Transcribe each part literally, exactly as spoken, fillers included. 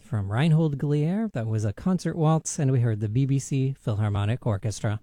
From Reinhold Glier, that was a concert waltz, and we heard the B B C Philharmonic Orchestra.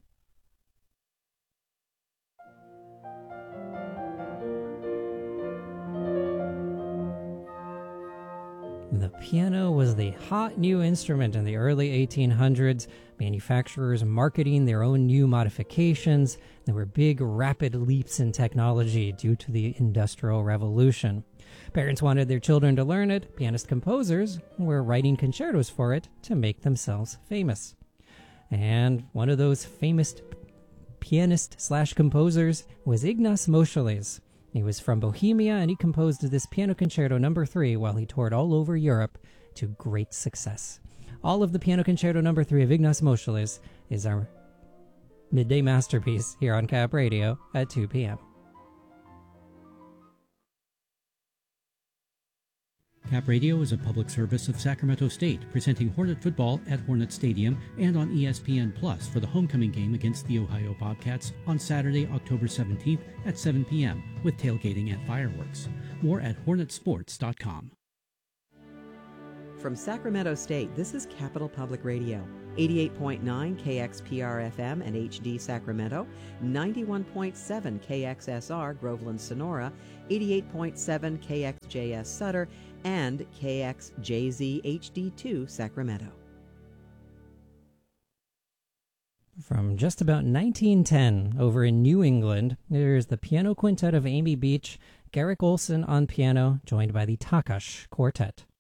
The piano was the hot new instrument in the early eighteen hundreds, manufacturers marketing their own new modifications. There were big, rapid leaps in technology due to the Industrial Revolution. Parents wanted their children to learn it. Pianist composers were writing concertos for it to make themselves famous. And one of those famous pianist slash composers was Ignaz Moscheles. He was from Bohemia, and he composed this Piano Concerto number three while he toured all over Europe to great success. All of the Piano Concerto number three of Ignaz Moscheles is our midday masterpiece here on Cap Radio at two p.m. Cap Radio is a public service of Sacramento State, presenting Hornet football at Hornet Stadium and on E S P N Plus for the homecoming game against the Ohio Bobcats on Saturday, October seventeenth at seven p.m. with tailgating and fireworks. More at hornet sports dot com. From Sacramento State, this is Capital Public Radio, eighty-eight point nine K X P R F M and H D Sacramento, ninety-one point seven K X S R Groveland Sonora, eighty-eight point seven K X J S Sutter, and K X J Z H D two Sacramento. From just about nineteen ten, over in New England, there's the piano quintet of Amy Beach, Garrick Olson on piano, joined by the Takash Quartet.